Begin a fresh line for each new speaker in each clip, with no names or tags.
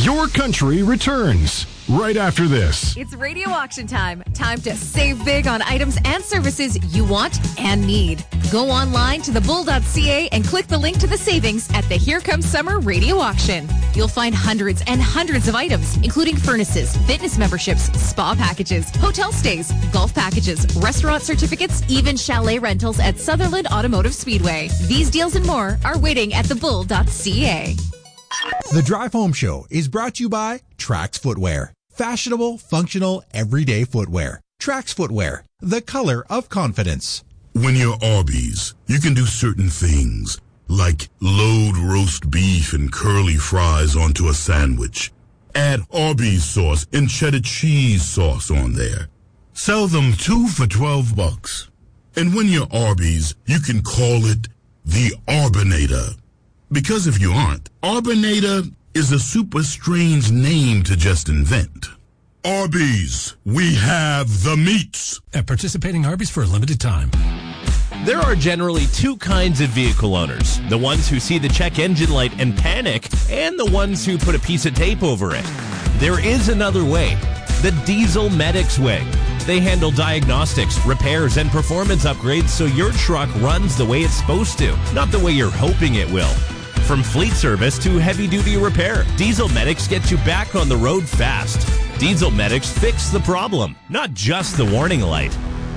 Your Country returns right after this.
It's radio auction time. Time to save big on items and services you want and need. Go online to thebull.ca and click the link to the savings at the Here Comes Summer radio auction. You'll find hundreds and hundreds of items, including furnaces, fitness memberships, spa packages, hotel stays, golf packages, restaurant certificates, even chalet rentals at Sutherland Automotive Speedway. These deals and more are waiting at thebull.ca.
The Drive Home Show is brought to you by Trax Footwear. Fashionable, functional, everyday footwear. Trax Footwear, the color of confidence.
When you're Arby's, you can do certain things, like load roast beef and curly fries onto a sandwich. Add Arby's sauce and cheddar cheese sauce on there. Sell them 2 for $12. And when you're Arby's, you can call it the Arbinator. Because if you aren't, Arbinator is a super strange name to just invent. Arby's, we have the meats.
At participating Arby's for a limited time.
There are generally two kinds of vehicle owners. The ones who see the check engine light and panic, and the ones who put a piece of tape over it. There is another way. The Diesel Medics way. They handle diagnostics, repairs, and performance upgrades so your truck runs the way it's supposed to, not the way you're hoping it will. From fleet service to heavy-duty repair, Diesel Medics gets you back on the road fast. Diesel Medics fix the problem, not just the warning light.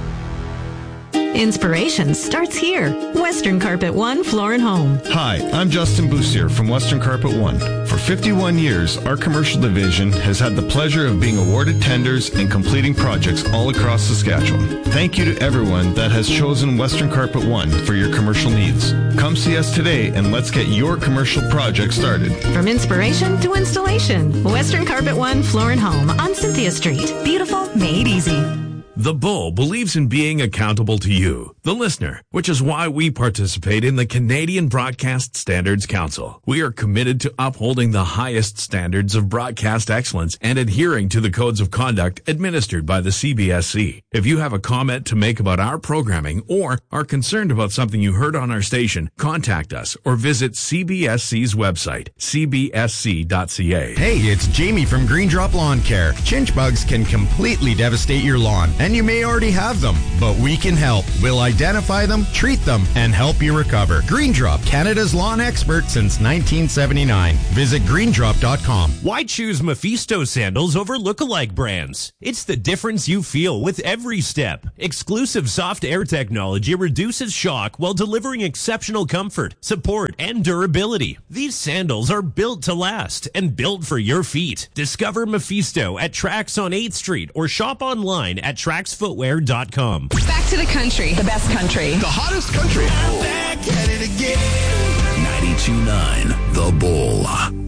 Inspiration starts here. Western Carpet One Floor and Home.
Hi, I'm Justin Boussier from Western Carpet One. For 51 years, our commercial division has had the pleasure of being awarded tenders and completing projects all across Saskatchewan. Thank you to everyone that has chosen Western Carpet One for your commercial needs. Come see us today and let's get your commercial project started.
From inspiration to installation, Western Carpet One Floor and Home on Cynthia Street. Beautiful, made easy.
The Bull believes in being accountable to you, the listener, which is why we participate in the Canadian Broadcast Standards Council. We are committed to upholding the highest standards of broadcast excellence and adhering to the codes of conduct administered by the CBSC. If you have a comment to make about our programming or are concerned about something you heard on our station, contact us or visit CBSC's website, cbsc.ca.
Hey, it's Jamie from Green Drop Lawn Care. Chinch bugs can completely devastate your lawn, and you may already have them, but we can help. We'll identify them, treat them, and help you recover. Green Drop, Canada's lawn expert since 1979. Visit greendrop.com.
Why choose Mephisto sandals over lookalike brands? It's the difference you feel with every step. Exclusive soft air technology reduces shock while delivering exceptional comfort, support, and durability. These sandals are built to last and built for your feet. Discover Mephisto at Trax on 8th Street or shop online at traxfootwear.com.
Back to the country. The best country.
The hottest country.
I'm back at it again.
92.9 The Bull.